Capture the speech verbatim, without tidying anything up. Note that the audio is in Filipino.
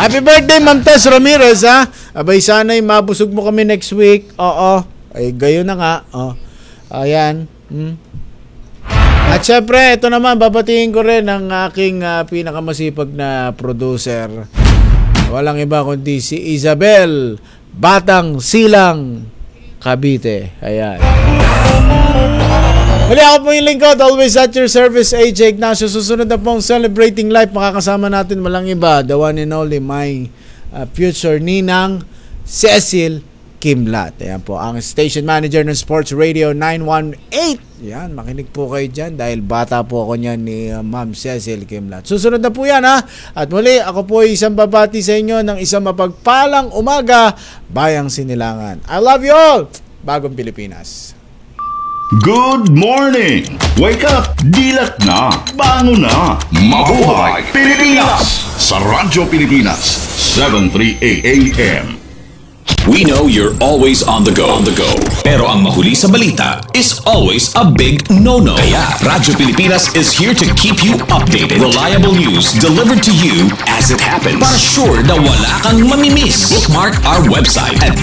Happy birthday, Ma'am Tess Ramirez, ha? Abay, sana'y mabusog mo kami next week. Oo. Ay, gayon na nga. Oh. Ayan. Hmm. At syempre, ito naman, babatiin ko rin ang aking uh, pinakamasipag na producer. Walang iba kundi si Isabel Batang Silang Cavite. Ayan. Muli ako po yung lingkod, always at your service, A J Ignacio. Susunod na pong Celebrating Life, makakasama natin walang iba, the one and only, my uh, future ninang, Cecil Kimlat. Ayan po, ang station manager ng Sports Radio nine one eight. Yan, makinig po kayo dyan dahil bata po ako niyan ni uh, Ma'am Cecil Kimlat. Susunod na po yan, ha. At muli, ako po isang babati sa inyo ng isang mapagpalang umaga, Bayang Sinilangan. I love you all! Bagong Pilipinas. Good morning! Wake up! Dilat na! Bangon na! Mabuhay Pilipinas! Sa Radyo Pilipinas, seven thirty-eight A M. We know you're always on the go, on the go. Pero ang mahuli sa balita is always a big no-no. Kaya Radyo Pilipinas is here to keep you updated. Reliable news delivered to you as it happens. Para sure na wala kang mamimiss. Bookmark our website at